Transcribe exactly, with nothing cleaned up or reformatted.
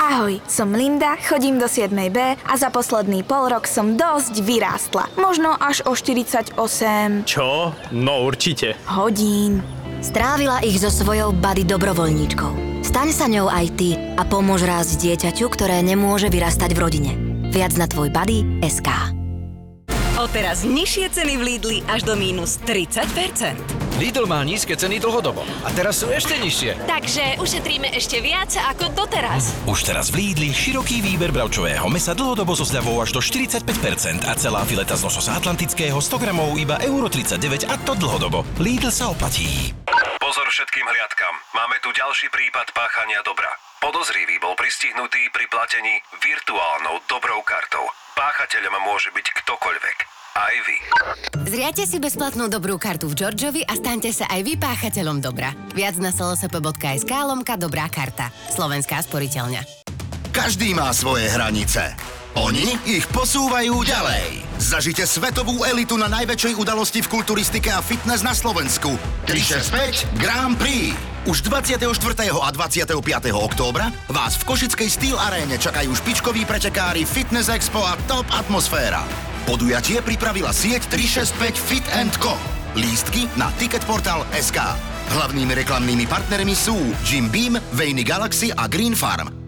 Ahoj, som Linda, chodím do siedmej bé a za posledný pol rok som dosť vyrástla. Možno až o štyridsaťosem... Čo? No určite. Hodín. Strávila ich so svojou buddy dobrovoľníčkou. Staň sa ňou aj ty a pomôž rásť dieťaťu, ktoré nemôže vyrastať v rodine. Viac na tvoj buddy bodka es ká. Odteraz nižšie ceny v Lidli až do mínus tridsať percent. Lidl má nízke ceny dlhodobo a teraz sú ešte nižšie. Takže ušetríme ešte viac ako doteraz. Už teraz v Lidli široký výber bravčového mäsa dlhodobo so zľavou až do štyridsaťpäť percent a celá fileta z lososa atlantického sto gramov iba euro tridsaťdeväť a to dlhodobo. Lidl sa oplatí. Pozor všetkým hliadkam. Máme tu ďalší prípad páchania dobra. Podozrivý bol pristihnutý pri platení virtuálnou dobrou kartou. Páchateľom môže byť ktokoľvek. Aj vy. Zriate si bezplatnú dobrú kartu v Georgeovi a staňte sa aj vy páchateľom dobra. Viac na es el es pé bodka es ká lomka dobrá karta. Slovenská sporiteľňa. Každý má svoje hranice. Oni ich posúvajú ďalej. Zažite svetovú elitu na najväčšej udalosti v kulturistike a fitness na Slovensku. tristošesťdesiatpäť Grand Prix. Už dvadsiateho štvrtého a dvadsiateho piateho októbra vás v košickej Steel Aréne čakajú špičkoví pretekári Fitness Expo a Top Atmosféra. Podujatie pripravila sieť tristošesťdesiatpäť Fit and Co. Lístky na ticketportal bodka es ká. Hlavnými reklamnými partnermi sú Jim Beam, Vejny Galaxy a Green Farm.